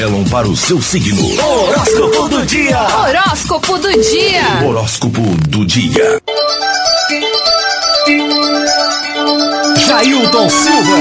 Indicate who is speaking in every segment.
Speaker 1: Para o seu signo. Horóscopo do dia.
Speaker 2: Horóscopo do dia.
Speaker 1: Horóscopo do dia. Jailton Silva.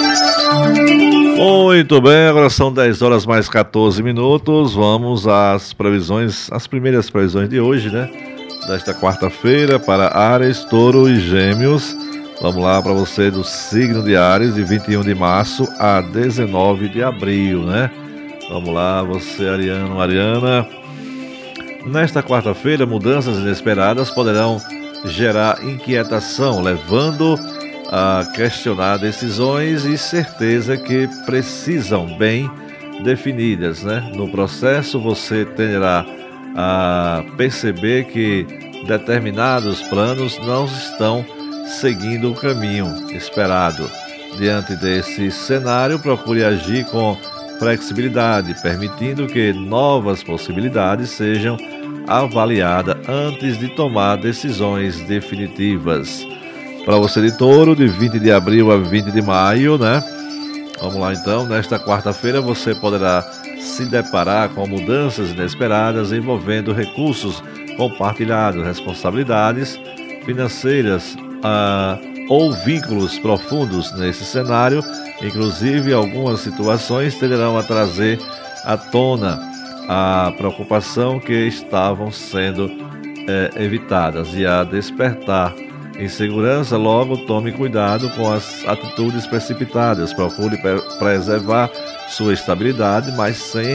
Speaker 3: Muito bem, agora são 10 horas mais 14 minutos. Vamos às previsões, as primeiras previsões de hoje, né? Desta quarta-feira para Áries, Touro e Gêmeos. Vamos lá para você do signo de Áries, de 21 de março a 19 de abril, né? Vamos lá, você ariano, ariana. Nesta quarta-feira, mudanças inesperadas poderão gerar inquietação, levando a questionar decisões e certeza que precisam bem definidas, né? No processo, você tenderá a perceber que determinados planos não estão seguindo o caminho esperado. Diante desse cenário, procure agir com flexibilidade, permitindo que novas possibilidades sejam avaliadas antes de tomar decisões definitivas. Para você de Touro, de 20 de abril a 20 de maio, né? Vamos lá então, nesta quarta-feira você poderá se deparar com mudanças inesperadas envolvendo recursos compartilhados, responsabilidades financeiras ou vínculos profundos. Nesse cenário, inclusive, algumas situações tenderão a trazer à tona a preocupação que estavam sendo evitadas e a despertar insegurança. Logo, tome cuidado com as atitudes precipitadas. Procure preservar sua estabilidade, mas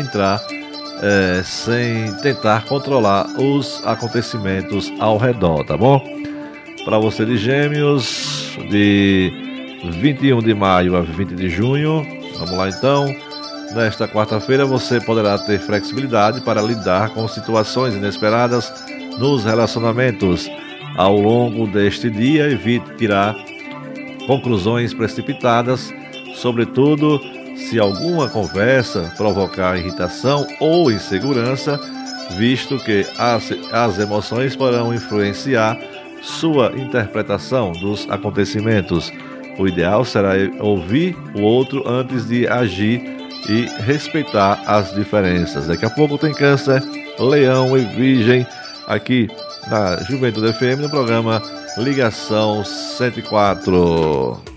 Speaker 3: sem tentar controlar os acontecimentos ao redor, tá bom? Para você de Gêmeos, de 21 de maio a 20 de junho, vamos lá então. Nesta quarta-feira você poderá ter flexibilidade para lidar com situações inesperadas nos relacionamentos. Ao longo deste dia, evite tirar conclusões precipitadas, sobretudo se alguma conversa provocar irritação ou insegurança, visto que as emoções poderão influenciar sua interpretação dos acontecimentos. O ideal será ouvir o outro antes de agir e respeitar as diferenças. Daqui a pouco tem Câncer, Leão e Virgem aqui na Juventude FM, no programa Ligação 104.